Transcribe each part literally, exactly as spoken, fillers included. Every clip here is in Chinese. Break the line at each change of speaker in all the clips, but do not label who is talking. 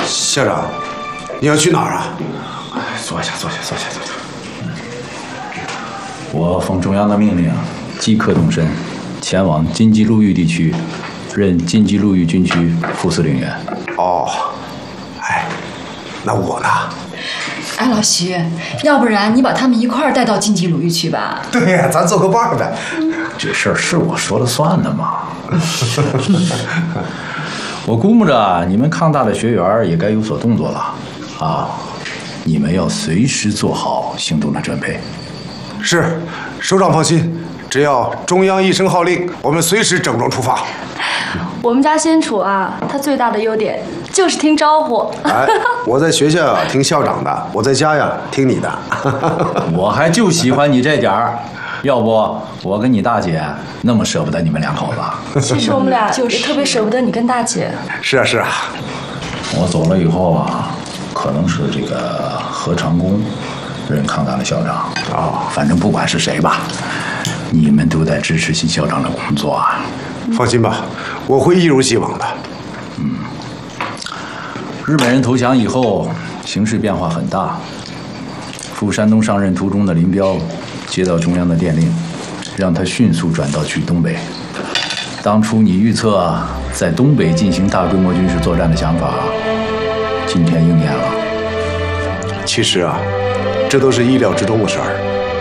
校长，你要去哪儿啊？
坐下，坐下，坐下，坐下。我奉中央的命令，即刻动身，前往晋冀路豫地区，任晋冀路豫军区副司令员。
哦，哎，那我呢？
哎，老徐，要不然你把他们一块儿带到晋冀鲁豫去吧？
对呀，咱做个伴儿呗。
这事儿是我说了算的吗？我估摸着你们抗大的学员也该有所动作了啊！你们要随时做好行动的准备。
是，首长放心，只要中央一声号令，我们随时整装出发。
我们家先楚啊，他最大的优点就是听招呼。
哎，我在学校听校长的，我在家呀听你的。
我还就喜欢你这点儿，要不我跟你大姐那么舍不得你们两口子。
其实我们俩也特别舍不得你跟大姐。
是啊是啊，
我走了以后啊，可能是这个何长工任抗大的校长啊，反正不管是谁吧，你们都得支持新校长的工作啊。
放心吧，我会一如既往的。
嗯，日本人投降以后，形势变化很大。赴山东上任途中的林彪接到中央的电令，让他迅速转道去东北。当初你预测在东北进行大规模军事作战的想法，今天应验了。
其实啊，这都是意料之中的事儿。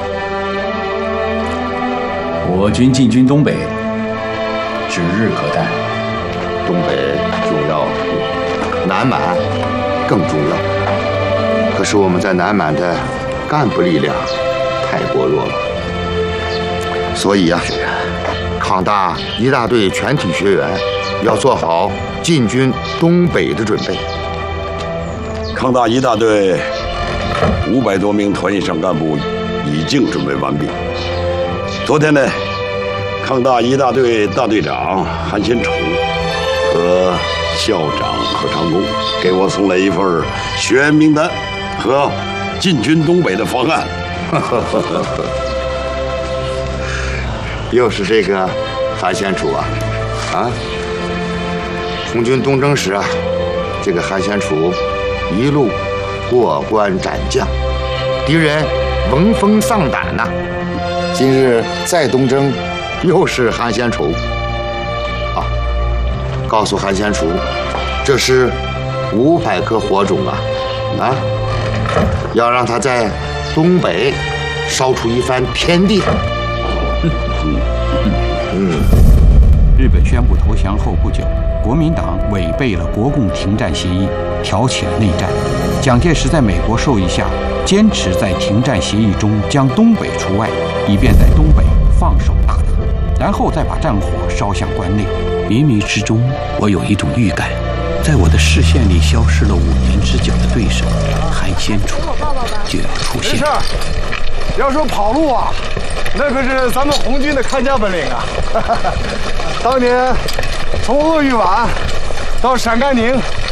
我军进军东北，指日可待。
东北重要，南满更重要。可是我们在南满的干部力量太薄弱了，所以呀、啊，抗大一大队全体学员要做好进军东北的准备。
抗大一大队五百多名团以上干部已经准备完毕。昨天呢，抗大一大队大队长韩先楚和校长何长工给我送来一份学员名单和进军东北的方案。
又是这个韩先楚啊，啊！红军东征时啊，这个韩先楚一路过关斩将，敌人闻风丧胆呐、啊。今日再东征，又是韩先楚啊！告诉韩先楚，这是五百颗火种啊！啊，要让他在东北烧出一番天地。嗯，
日本宣布投降后不久，国民党违背了国共停战协议，挑起了内战。蒋介石在美国授意下，坚持在停战协议中将东北除外，以便在东北放手大打，然后再把战火烧向关内。
冥冥之中，我有一种预感，在我的视线里消失了五年之久的对手韩先楚就要出现。
没事，要说跑路啊，那可是咱们红军的看家本领啊！当年从鄂豫皖到陕甘宁，